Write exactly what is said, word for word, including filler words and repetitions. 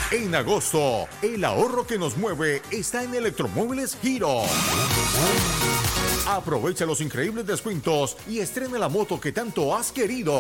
En agosto, el ahorro que nos mueve está en Electromóviles Giro. Aprovecha los increíbles descuentos y estrena la moto que tanto has querido.